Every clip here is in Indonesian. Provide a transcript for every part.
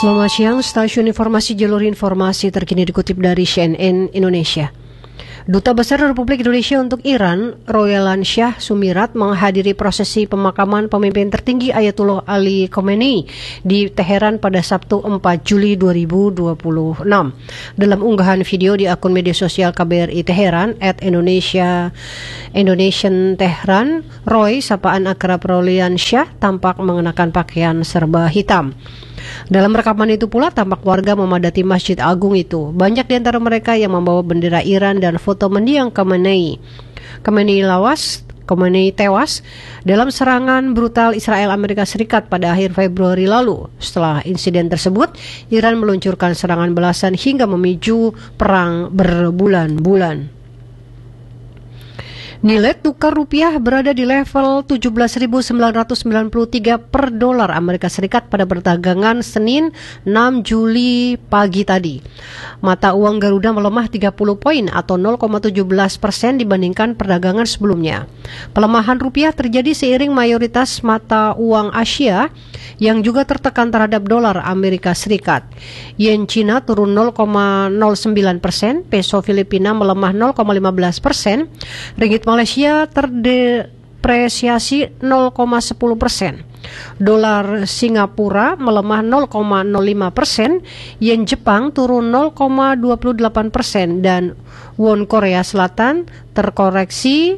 Selamat siang, stasiun informasi jalur informasi terkini dikutip dari CNN Indonesia. Duta Besar Republik Indonesia untuk Iran, Royalan Shah Sumirat menghadiri prosesi pemakaman pemimpin tertinggi Ayatullah Ali Khamenei di Teheran pada Sabtu 4 Juli 2026. Dalam unggahan video di akun media sosial KBRI Teheran @Indonesian Tehran, Roy, sapaan akrab Royalan Shah, tampak mengenakan pakaian serba hitam. Dalam rekaman itu pula tampak warga memadati Masjid Agung itu. Banyak di antara mereka yang membawa bendera Iran dan foto mendiang Khamenei. Khamenei tewas dalam serangan brutal Israel Amerika Serikat pada akhir Februari lalu. Setelah insiden tersebut, Iran meluncurkan serangan balasan hingga memicu perang berbulan-bulan. Nilai tukar rupiah berada di level 17.993 per dolar Amerika Serikat pada perdagangan Senin 6 Juli pagi tadi. Mata uang Garuda melemah 30 poin atau 0,17% dibandingkan perdagangan sebelumnya. Pelemahan rupiah terjadi seiring mayoritas mata uang Asia yang juga tertekan terhadap dolar Amerika Serikat. Yen Cina turun 0,09%, peso Filipina melemah 0,15%, ringgit Malaysia terdepresiasi 0,10%. Dolar Singapura melemah 0,05%, yen Jepang turun 0,28% dan won Korea Selatan terkoreksi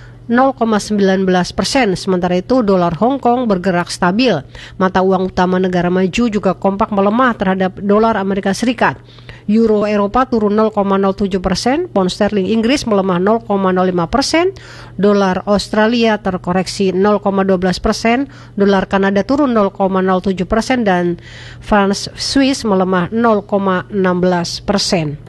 0,19%. Sementara itu dolar Hong Kong bergerak stabil. Mata uang utama negara maju juga kompak melemah terhadap dolar Amerika Serikat. Euro Eropa turun 0,07%, pound sterling Inggris melemah 0,05%, dolar Australia terkoreksi 0,12%, dolar Kanada turun 0,07% dan franc Swiss melemah 0,16%.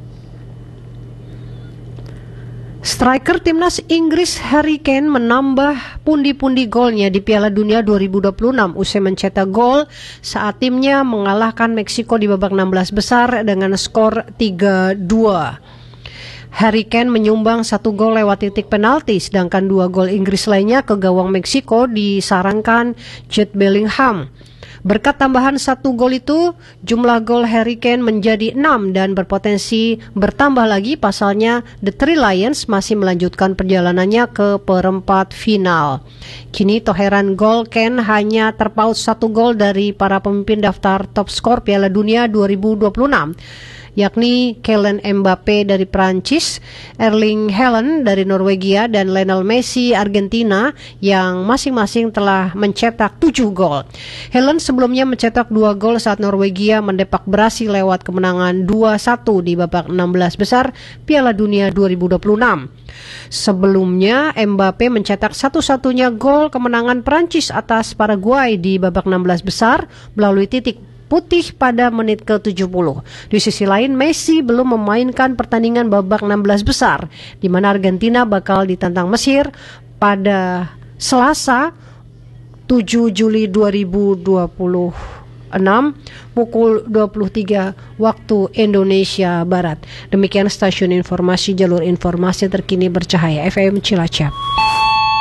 Striker timnas Inggris Harry Kane menambah pundi-pundi golnya di Piala Dunia 2026 usai mencetak gol saat timnya mengalahkan Meksiko di babak 16 besar dengan skor 3-2. Harry Kane menyumbang 1 gol lewat titik penalti, sedangkan 2 gol Inggris lainnya ke gawang Meksiko disarankan Jude Bellingham. Berkat tambahan 1 gol itu, jumlah gol Harry Kane menjadi 6 dan berpotensi bertambah lagi. Pasalnya, The Three Lions masih melanjutkan perjalanannya ke perempat final. Kini torehan gol Kane hanya terpaut 1 gol dari para pemimpin daftar top skor Piala Dunia 2026. Yakni Kylian Mbappe dari Prancis, Erling Haaland dari Norwegia, dan Lionel Messi Argentina yang masing-masing telah mencetak 7 gol. Haaland sebelumnya mencetak 2 gol saat Norwegia mendepak Brasil lewat kemenangan 2-1 di babak 16 besar Piala Dunia 2026. Sebelumnya Mbappe mencetak satu-satunya gol kemenangan Prancis atas Paraguay di babak 16 besar melalui titik putih pada menit ke-70. Di sisi lain, Messi belum memainkan pertandingan babak 16 besar, di mana Argentina bakal ditantang Mesir pada Selasa 7 Juli 2026 pukul 23 waktu Indonesia Barat. Demikian stasiun informasi jalur informasi terkini bercahaya FM Cilacap.